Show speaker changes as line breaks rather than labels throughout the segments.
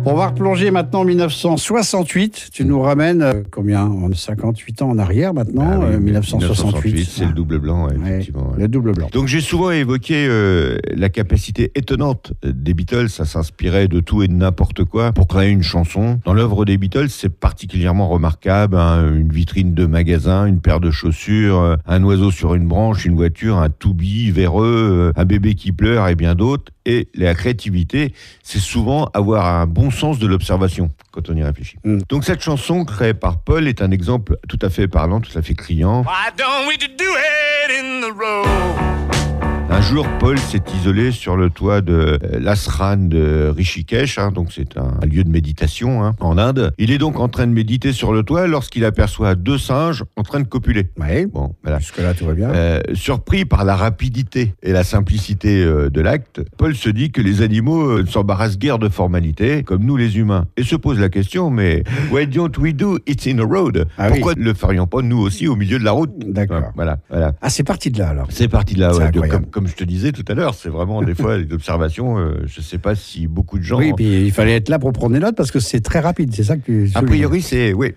On va replonger maintenant en 1968. Tu nous ramènes combien? 58 ans en arrière maintenant. 1968,
c'est le double blanc, effectivement.
Le double blanc.
Donc j'ai souvent évoqué la capacité étonnante des Beatles à s'inspirer de tout et de n'importe quoi pour créer une chanson. Dans l'œuvre des Beatles, c'est particulièrement remarquable. Une vitrine de magasin, une paire de chaussures, un oiseau sur une branche, une voiture, un to-be véreux, un bébé qui pleure et bien d'autres. Et la créativité, c'est souvent avoir un bon sens de l'observation quand on y réfléchit. Donc cette chanson créée par Paul est un exemple tout à fait parlant, tout à fait criant.
Why don't we do it in the road?
Un jour, Paul s'est isolé sur le toit de l'Ashram de Rishikesh, donc c'est un lieu de méditation en Inde. Il est donc en train de méditer sur le toit lorsqu'il aperçoit deux singes en train de copuler.
Oui,
bon, voilà.
Jusque-là, tout va bien.
Surpris par la rapidité et la simplicité de l'acte, Paul se dit que les animaux ne s'embarrassent guère de formalités, comme nous les humains, et se pose la question, mais why don't we do it in a road? Pourquoi ne le ferions pas nous aussi au milieu de la route?
D'accord.
Voilà.
Ah, c'est parti de là alors.
C'est parti de là, ouais. Comme je te disais tout à l'heure, c'est vraiment des fois des observations. Je ne sais pas si beaucoup de gens.
Oui, puis il fallait être là pour prendre des notes parce que c'est très rapide, c'est ça que tu.
A priori, c'est. Oui.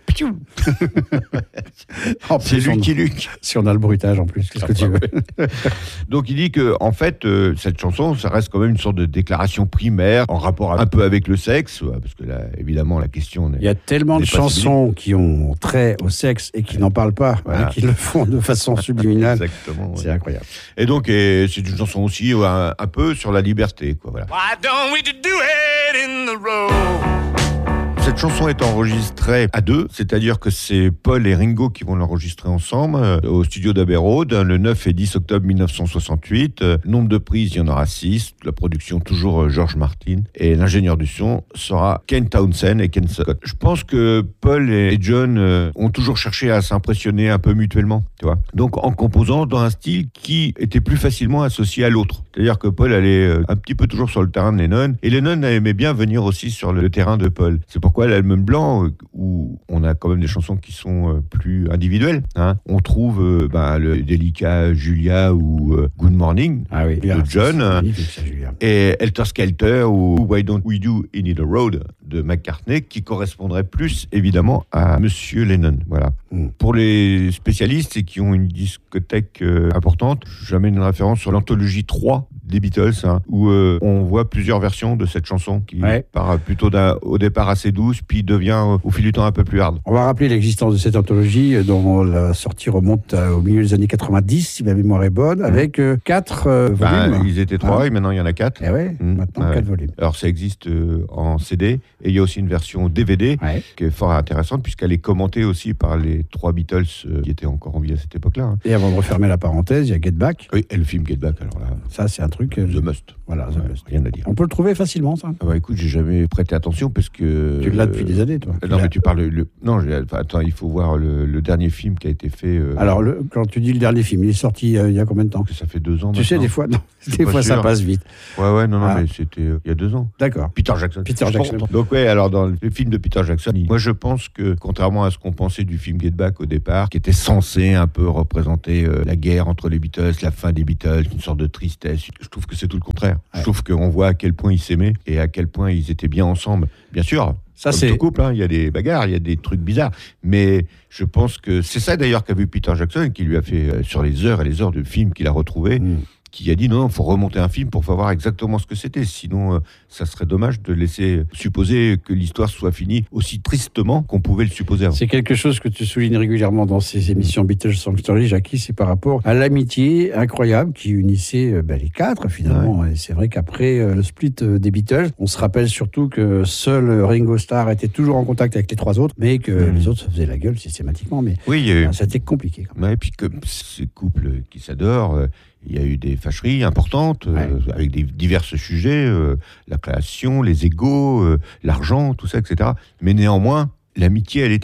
C'est Lucky Luke.
Si on a le bruitage en plus, qu'est-ce que tu veux?
Donc il dit que, en fait, cette chanson, ça reste quand même une sorte de déclaration primaire en rapport un peu avec le sexe, parce que là, évidemment, la question.
Il y a tellement de chansons qui ont trait au sexe et qui n'en parlent pas, qui le font de façon subliminale.
Exactement.
C'est incroyable.
Et donc, c'est une chanson aussi un peu sur la liberté, quoi. Voilà.
Why don't we do it in the road?
Cette chanson est enregistrée à deux, c'est-à-dire que c'est Paul et Ringo qui vont l'enregistrer ensemble au studio d'Abbey Road le 9 et 10 octobre 1968. Nombre de prises, il y en aura 6. La production, toujours George Martin. Et l'ingénieur du son sera Ken Townsend et Ken Scott. Je pense que Paul et John ont toujours cherché à s'impressionner un peu mutuellement, tu vois. Donc en composant dans un style qui était plus facilement associé à l'autre. C'est-à-dire que Paul allait un petit peu toujours sur le terrain de Lennon, et Lennon aimait bien venir aussi sur le terrain de Paul. C'est pourquoi l'album blanc, où on a quand même des chansons qui sont plus individuelles, on trouve le délicat Julia ou Good Morning de John, et Helter Skelter ou Why Don't We Do It in the Road de McCartney, qui correspondrait plus évidemment à Monsieur Lennon. Voilà. Pour les spécialistes et qui ont une discothèque importante, j'amène une référence sur l'anthologie 3 des Beatles, où on voit plusieurs versions de cette chanson qui part plutôt au départ assez douce, puis devient au fil du temps un peu plus hard.
On va rappeler l'existence de cette anthologie dont la sortie remonte au milieu des années 90, si ma mémoire est bonne, avec 4 volumes.
Ils étaient 3 et maintenant il y en a 4.
Maintenant 4 volumes.
Alors ça existe en CD, et il y a aussi une version DVD qui est fort intéressante, puisqu'elle est commentée aussi par les 3 Beatles qui étaient encore en vie à cette époque-là.
Et avant de refermer la parenthèse, il y a Get Back.
Oui, et le film Get Back, alors là.
Ça, c'est un truc.
The Must.
Voilà, The Must.
Rien à dire.
On peut le trouver facilement, ça.
Écoute, j'ai jamais prêté attention parce que.
Tu l'as depuis des années, toi.
Non, mais tu parles. Non, attends, il faut voir le dernier film qui a été fait.
Alors, quand tu dis le dernier film, il est sorti il y a combien de temps?
Ça fait 2 ans.
Tu sais, des fois, ça passe vite.
Ouais, non, mais c'était il y a 2 ans.
D'accord.
Peter Jackson. Donc, alors, dans le film de Peter Jackson, moi, je pense que, contrairement à ce qu'on pensait du film Get Back au départ, qui était censé un peu représenter la guerre entre les Beatles, la fin des Beatles, une sorte de tristesse, je trouve que c'est tout le contraire. Je trouve qu'on voit à quel point ils s'aimaient et à quel point ils étaient bien ensemble. Bien sûr,
ça,
comme tout couple, il y a des bagarres, il y a des trucs bizarres, mais je pense que c'est ça d'ailleurs qu'a vu Peter Jackson, qui lui a fait sur les heures et les heures de films qu'il a retrouvés, qui a dit non, il faut remonter un film pour voir exactement ce que c'était, sinon ça serait dommage de laisser supposer que l'histoire soit finie aussi tristement qu'on pouvait le supposer avant.
C'est quelque chose que tu soulignes régulièrement dans ces émissions Beatles Song Story, Jackie, c'est par rapport à l'amitié incroyable qui unissait les 4 finalement. Et c'est vrai qu'après le split des Beatles, on se rappelle surtout que seul Ringo Starr était toujours en contact avec les 3 autres, mais que les autres se faisaient la gueule systématiquement. Mais c'était compliqué. Quand même.
Et puis comme ces couples qui s'adorent, il y a eu des fâcheries importantes avec des divers sujets, la création, les égos, l'argent, tout ça, etc. Mais néanmoins, l'amitié, elle était là.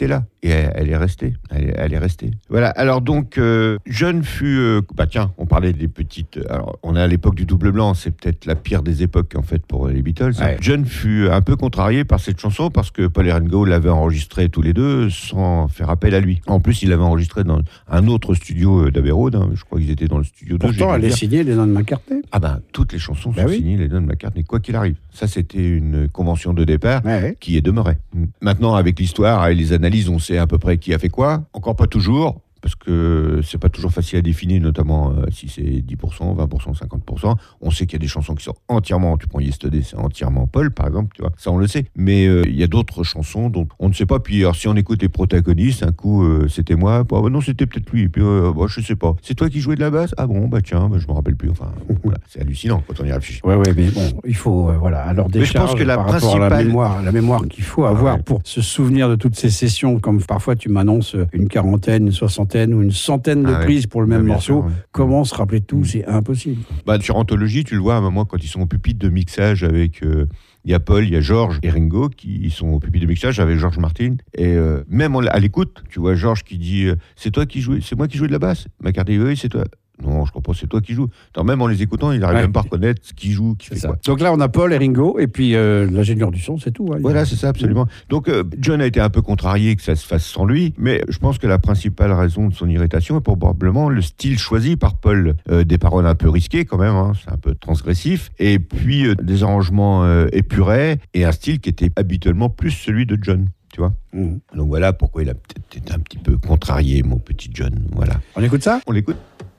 Et elle est restée. Elle est restée. Voilà. Alors donc, John fut... tiens, on parlait des petites... Alors, on est à l'époque du double blanc. C'est peut-être la pire des époques, en fait, pour les Beatles.
Ouais.
John fut un peu contrarié par cette chanson parce que Paul et Ringo l'avaient enregistrée tous les deux sans faire appel à lui. En plus, il l'avait enregistré dans un autre studio d'Abbey Road. Je crois qu'ils étaient dans le studio 2.
Pourtant, elle est signée Lennon-McCartney.
Ah ben, toutes les chansons sont signées Lennon-McCartney, quoi qu'il arrive. Ça, c'était une convention de départ qui est demeurée. Maintenant, avec l'histoire et les analyses, on sait à peu près qui a fait quoi. Encore pas toujours, parce que c'est pas toujours facile à définir, notamment si c'est 10%, 20%, 50%. On sait qu'il y a des chansons qui sont entièrement, tu prends Yesterday, c'est entièrement Paul, par exemple, tu vois, ça on le sait. Mais il y a d'autres chansons dont on ne sait pas. Puis alors, si on écoute les protagonistes, un coup c'était moi, non c'était peut-être lui, puis je sais pas. C'est toi qui jouais de la basse? Ah bon, tiens, je me rappelle plus. Enfin, voilà, c'est hallucinant quand on y réfléchit.
Ouais, mais bon, il faut, alors
mais je pense que la
principale... la mémoire qu'il faut avoir pour se souvenir de toutes ces sessions, comme parfois tu m'annonces une quarantaine, une soixantaine ou une centaine de prises pour le même morceau, comment se rappeler de tout? C'est impossible.
Sur Anthologie, tu le vois à un moment quand ils sont au pupitre de mixage avec... il y a Paul, il y a George et Ringo qui sont au pupitre de mixage avec George Martin. Et même à l'écoute, tu vois George qui dit c'est moi qui jouais de la basse. McCartney, oui, c'est toi. Non, je crois pas, c'est toi qui joues. Alors, même en les écoutant, il n'arrive même pas à reconnaître ce qui joue, qui fait quoi.
Donc là, on a Paul et Ringo, et puis l'ingénieur du son, c'est tout.
Voilà, c'est ça, absolument. Donc, John a été un peu contrarié que ça se fasse sans lui, mais je pense que la principale raison de son irritation est probablement le style choisi par Paul. Des paroles un peu risquées, quand même, c'est un peu transgressif, et puis des arrangements épurés, et un style qui était habituellement plus celui de John. Tu vois. Donc voilà pourquoi il a peut-être été un petit peu contrarié, mon petit John. Voilà.
On écoute ça ?
On l'écoute.